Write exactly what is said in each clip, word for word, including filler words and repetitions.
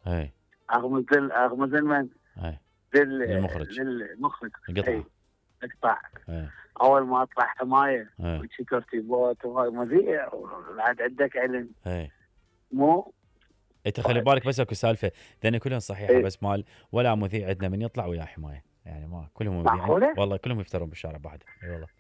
اي اغمز لل- اغمز من اي لل... للمخرج للمخرج القطعة. اي اقطع. اي اول ما اطلع حمايه اي وشكرتي بوت وهاي مذيع وبعد عندك علم اي مو انت خلي بالك بس اكو سالفه لان كلهم صحيحه إيه. بس مال ولا مذيع عندنا من يطلع ويا حمايه يعني ما كلهم مذيعين معقولة؟ والله كلهم يفترون بالشارع بعد اي والله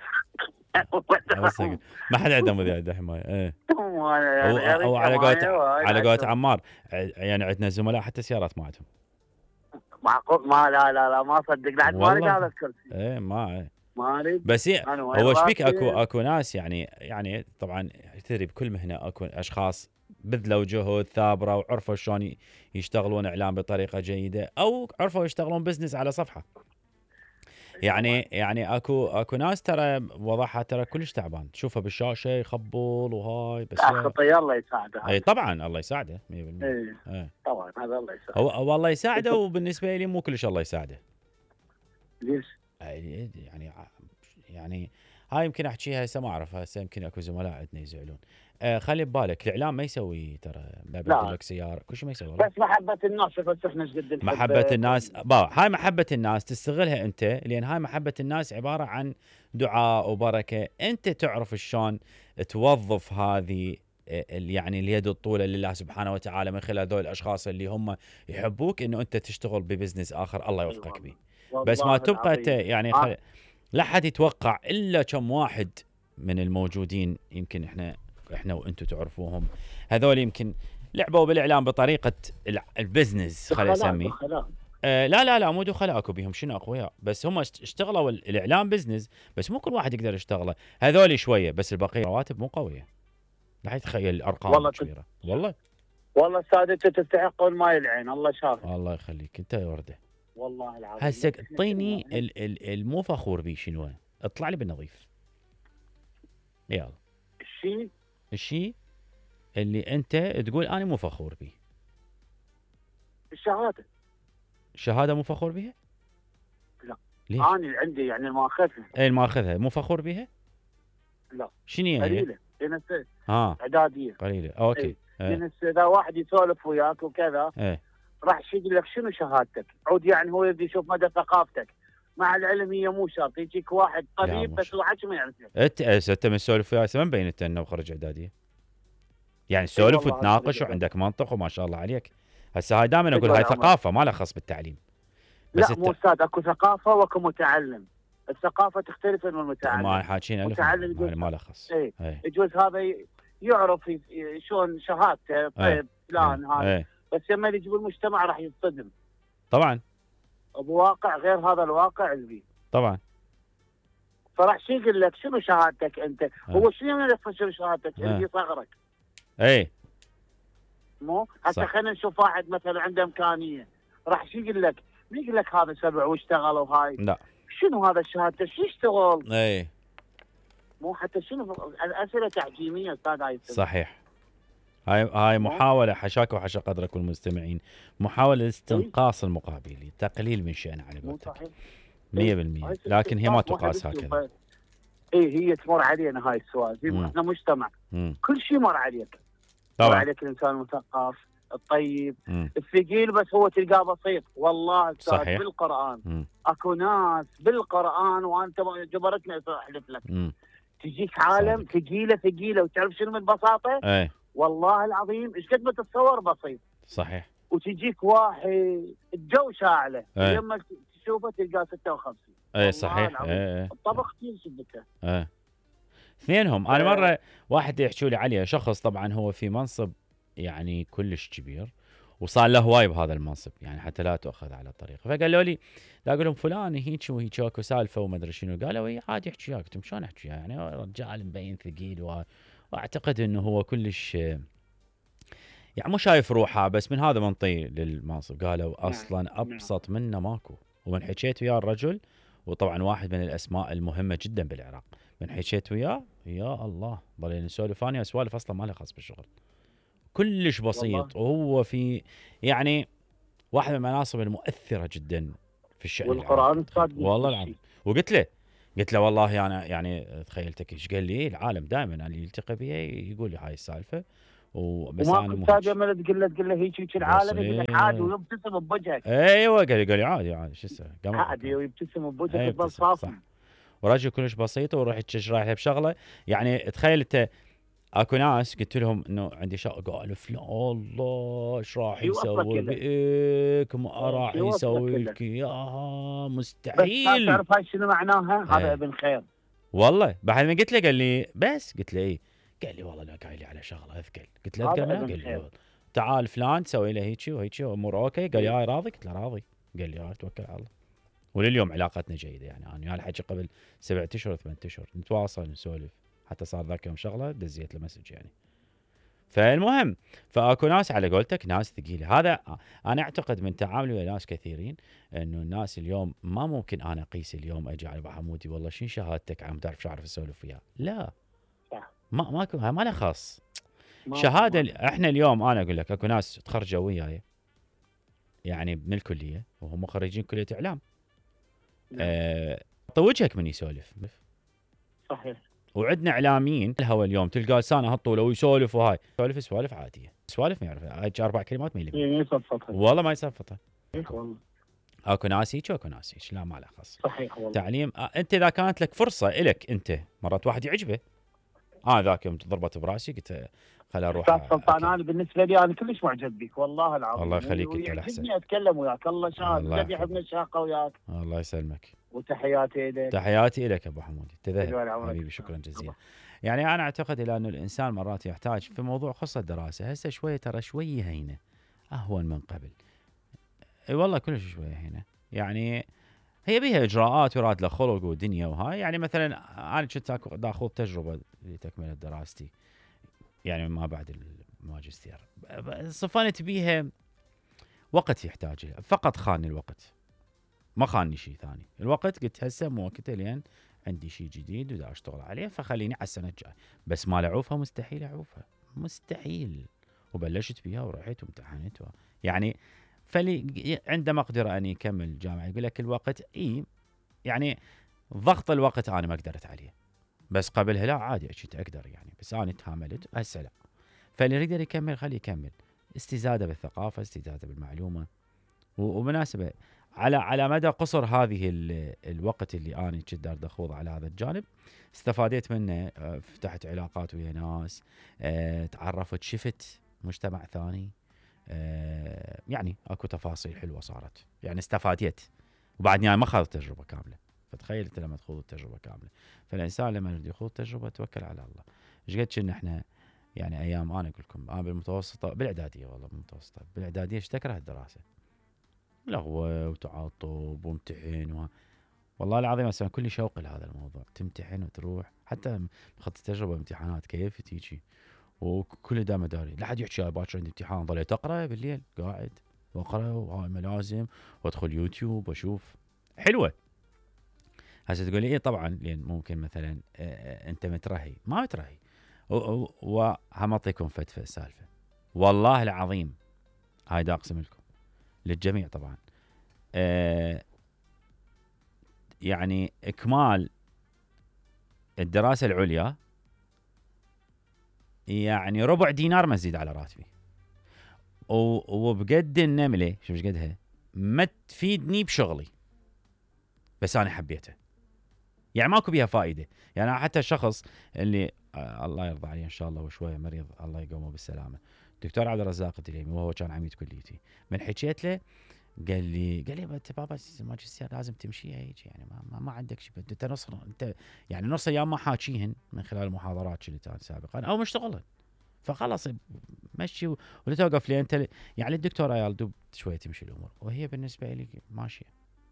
بس أقول. ما حد عنده مذيع عنده حمايه ايه او, أو على قولة على قولة عمار يعني عندنا زملاء حتى سيارات ما عندهم معقول ما لا لا لا ما صدق بعد ما اريد والله هذا الكرسي ايه ما ايه. ما اريد بس إيه أنا وين هو ايش بيك راسي؟ اكو اكو ناس يعني يعني طبعا تدري بكل مهنه اكو اشخاص بذلوا جهد ثابره وعرفوا شلون ي- يشتغلون اعلام بطريقه جيده او عرفوا يشتغلون بزنس على صفحه يعني يعني اكو اكو ناس ترى وضعها ترى كلش تعبان تشوفه بالشاشه يخبل وهاي بس لا خطيه الله يساعده اي هذا. طبعا الله يساعده مية بالمية ايه ايه طبعا هذا الله يساعده. هو هو الله يساعده وبالنسبه لي مو كلش الله يساعده ليش؟ يعني يعني يعني هاي يمكن احكيها هسه ما اعرف هسه يمكن اكو زملاء عندنا يزعلون. آه خلي ببالك الاعلام ما يسوي ترى ما يبدل لك سياره كل شيء ما يسوي والله. بس محبه الناس بس احنا ايش قد نحب محبه الناس با هاي محبه الناس تستغلها انت لان هاي محبه الناس عباره عن دعاء وبركه انت تعرف شلون توظف هذه يعني اليد الطولة لله سبحانه وتعالى من خلال هذول الاشخاص اللي هم يحبوك انه انت تشتغل ببزنس اخر الله يوفقك به. بس ما تبقى انت يعني خل... لا حد يتوقع الا كم واحد من الموجودين يمكن احنا احنا وانتم تعرفوهم هذول يمكن لعبوا بالاعلام بطريقه البزنس خلينا نسميه. آه لا لا لا مو دخلاء اكو بيهم شنو اقوياء بس هم اشتغلوا الاعلام بزنس بس مو كل واحد يقدر يشتغله هذول شويه بس البقيه رواتب مو قويه. لا يتخيل الارقام والله كبيره والله والله استاذ انت تستحقون ماي العين الله شاهد. الله يخليك انت يا ورده والله العظيم. هسه اعطيني المو فخور بيه شنو اطلع لي بالنظيف يلا الشيء الشيء اللي انت تقول انا مو فخور به. الشهاده. الشهاده مو فخور بها؟ لا ليش؟ انا عندي يعني الماخذها. اي الماخذها مو فخور بها؟ لا شنو هي؟ قليله لان اه اعداديه قليله اوكي لان اذا واحد يسولف وياك وكذا ايه راح يقول لك شنو شهادتك؟ عود يعني هو يبي يشوف مدى ثقافتك. مع العلم هي مو شرط يجيك واحد طبيب بس هو حكي ما يعرف لك. انت انت من سولف وياي ما مبين انت انه مخرج اعداديه. يعني سولف وتناقش وعندك منطق وما شاء الله عليك. هسه هاي دائما اقول هاي ثقافه ما لها خص بالتعليم. بس لا مو استاذ اكو ثقافه واكو متعلم. الثقافه تختلف من المتعلم. ما حاكين الف متعلم ما لها خص. اي يجوز هذا يعرف شلون شهادته طيب فلان هذا بس لما يجي بالمجتمع راح يصطدم. طبعا. بواقع غير هذا الواقع اللي طبعا. فراح شو يقول لك شنو شهادتك انت؟ أه. هو شنو يعرف شنو شهادتك؟ أه. اللي صغرك. اي. مو؟ حتى خلينا نشوف واحد مثلا عنده امكانيه، راح شو يقول لك؟ مو يقول لك هذا سبع واشتغل وهاي. لا. شنو هذا شهادته؟ شو يشتغل؟ اي. مو حتى شنو الاسئله تعجيميه استاذ هاي. صحيح. هاي هاي محاولة حشاك وحشا قدرك والمستمعين، محاولة استنقاص المقابل، تقليل من شأنه على قولتك. مية بالمية، لكن هي ما تقاس هكذا. اي هي تمر علينا هاي السوالف، احنا مجتمع مم. كل شيء مر عليك. طبعا. مر عليك الانسان المثقف، الطيب، مم. الثقيل بس هو تلقاه بسيط، والله استاذ بالقرآن مم. اكو ناس بالقرآن وانت جبرتني احلف لك. مم. تجيك عالم ثقيله ثقيله وتعرف شنو من البساطه؟ اي والله العظيم ايش قد ما تتصور بسيط. صحيح. وتجيك واحد الجو شاعله لما تشوفه تلقاه ستة وخمسين. اي صحيح. اي الطبخ كثير شبكه. اي اثنينهم. انا مره واحد يحكوا لي عليه شخص طبعا هو في منصب يعني كلش كبير وصار له هواي بهذا المنصب يعني حتى لا تؤخذ على الطريق. فقالوا لي لا اقول لهم فلان هيك وهيك اكو سالفه وما ادري شنو. قالوا اي عادي احكي وياك. قلت شلون احكي يعني رجال مبين ثقيل و... واعتقد انه هو كلش يعني مو شايف روحه بس من هذا منطي للمنصب. قالوا اصلا ابسط منه ماكو. ومن حكيت ويا الرجل وطبعا واحد من الاسماء المهمه جدا بالعراق من حكيت وياه يا الله ضلينا نسولف انا سوالف اصلا ما لها خاص بالشغل كلش بسيط. وهو في يعني واحد من المناصب المؤثره جدا في الشأن والقرآن والله العظيم. وقلت له قلت له والله انا يعني تخيلتك ايش قال لي العالم دائما اللي يلتقي بي يقول لي هاي السالفه وبس وما انا مو تحتاج لما تقول له تقول له هيك هيك العالم يقول لك عادي ويبتسم بوجهك. ايوه قال لي قال لي عادي عادي شو اسوي عادي ويبتسم بوجهك تظل صافي. ورجل كلش بسيط وروح تشرح بشغله. يعني تخيل انت اكو ناس قلت لهم انه عندي شغله قالوا فلان الله ايش راح يسوي بيك ما راح يسوي لك اياها مستحيل. بس تعرف هاي شنو معناها؟ هذا ابن خير والله. بعد ما قلت له قال لي بس قلت له ايه قال لي والله لا قايل لي على شغله اثقل. قلت له اثقل قال لي تعال فلان سوي له هيك وهيك وامور اوكي. قال لي هاي راضي؟ قلت له راضي. قال لي هاي توكل على الله. ولليوم علاقتنا جيده. يعني انا وياه الحكي قبل سبعة اشهر ثمانية اشهر نتواصل نسولف. حتى صار ذاك يوم شغله دزيت له مسج يعني. فالمهم فاكو ناس على قولتك ناس ثقيله. هذا انا اعتقد من تعاملي ويا ناس كثيرين انه الناس اليوم ما ممكن انا اقيس اليوم اجي على ابو حمودي والله شنو شهادتك عم تعرف شو اعرف اسولف وياه. لا ما ماكو ما له خاص شهاده. ما. احنا اليوم انا اقول لك اكو ناس تخرجوا وياي يعني من الكليه وهم خريجين كليه اعلام. أه وجهك من يسولف. صحيح. وعندنا اعلاميين الهوا اليوم تلقى لسانه هالطوله ويسولف وهاي سوالف سوالف عاديه. سوالف ما يعرف هاي اربع كلمات ما يلي والله ما يصفطها. والله اكو ناس هيك واكو ناس هيك. لا ما له خاص. صحيح والله. تعليم آه انت اذا كانت لك فرصه الك انت مرات واحد يعجبه. اه ذاك يوم ضربت براسي قلت خل اروح. استاذ سلطان انا بالنسبه لي انا كلش معجب بك والله العظيم. الله يخليك انت الاحسن. يعجبني اتكلم وياك. الله شاهد قد يحبني الشاقه وياك. الله يسلمك. وتحياتي لك. تحياتي لك ابو حمود. تذهب حبيبي شكرا جزيلا. يعني انا اعتقد الى انه الانسان مرات يحتاج في موضوع خص الدراسه هسه شويه ترى شويه هينه اهون من قبل. اي والله كلش شويه هينه. يعني هي بيها اجراءات ويراد له خلق ودنيا وهاي. يعني مثلا انا كنت اخذ تجربه لتكمله دراستي يعني ما بعد الماجستير. صفنت بيها وقت يحتاج له. فقط خاني الوقت ما خاني شيء ثاني. الوقت قلت هسه مو وقته لين عندي شيء جديد ودا اشتغل عليه فخليني على السنه الجايه. بس ما اعوفها مستحيل اعوفها مستحيل. وبلشت بيها ورحت وامتحنت و... يعني فلي عنده مقدره اني اكمل الجامعه. يقول لك الوقت اي يعني ضغط الوقت انا ما قدرت عليه. بس قبلها لا عادي كنت اقدر يعني. بس انا تهاملت هسه لا. فاللي يقدر يكمل خليه يكمل. استزاده بالثقافه استزاده بالمعلومه. ومناسبه على على مدى قصر هذه الوقت اللي انا كنت دار اخوض على هذا الجانب استفاديت منه. فتحت علاقات ويا ناس. أه تعرفت شفت مجتمع ثاني. أه يعني اكو تفاصيل حلوه صارت. يعني استفاديت. وبعدني انا ما اخذت تجربه كامله. فتخيل انت لما تخوض التجربه كامله. فالانسان لما يريد يخوض تجربه توكل على الله. ايش قد كنا احنا يعني ايام انا اقول لكم انا بالمتوسطه بالاعداديه والله بالمتوسطه بالاعداديه ايش تكره الدراسه. لغوه وتعاطب وامتحن و... والله العظيم مثلا كل شوق لهذا الموضوع. تمتحن وتروح حتى اخذت تجربه امتحانات كيف تيجي وكل دا مداري. لا حد يحكي باكر عندي امتحان ظليت اقرا بالليل قاعد واقرا وهاي ملازم وادخل يوتيوب واشوف. حلوه. هسه تقول لي ايه طبعا لان ممكن مثلا انت مترهي ما مترهي. وهم اعطيكم فتفه سالفه والله العظيم هاي دا اقسم لكم للجميع طبعا. آه يعني اكمال الدراسه العليا يعني ربع دينار ما تزيد على راتبي. وبقد النمله شوف ايش قدها ما تفيدني بشغلي. بس انا حبيته يعني ماكو بيها فائده. يعني حتى الشخص اللي آه الله يرضى عليه ان شاء الله وشويه مريض الله يقومه بالسلامه دكتور عبد الرزاق الدليمي وهو كان عميد كليتي. من حكيت له قال لي قال لي انت بابا ماجستير لازم تمشيها هيك يعني ما, ما عندك شيء انت نص انت يعني نص ايام ما حاكيهن من خلال المحاضرات اللي كانت سابقا او مشتغلن فخلص مشي ولا توقف لي انت يعني الدكتور عيال دوب شويه تمشي الامور وهي بالنسبه لي ماشيه.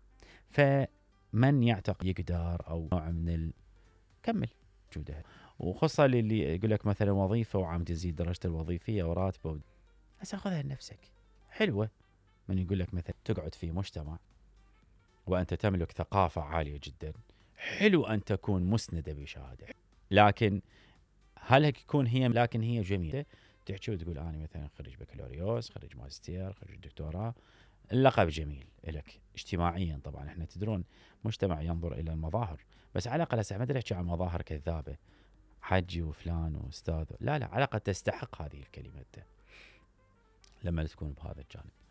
فمن يعتقد يقدر او نوع من ال... كمل جودها. وخصوصا اللي يقول لك مثلا وظيفه وعم تزيد درجته الوظيفيه وراتبه بس خذها لنفسك حلوه. من يقول لك مثلا تقعد في مجتمع وأنت تملك ثقافة عالية جدا حلو أن تكون مسندة بشهادة. لكن هل يكون هي لكن هي جميلة تحكي وتقول أنا مثلا خريج بكالوريوس خريج ماجستير خريج دكتوراه. اللقب جميل لك اجتماعيا طبعا احنا تدرون مجتمع ينظر إلى المظاهر بس على الأقل هسه ما ادري احكي عن مظاهر كذابة. حجي وفلان واستاذ، لا لا، على الاقل تستحق هذه الكلمه لما تكون بهذا الجانب.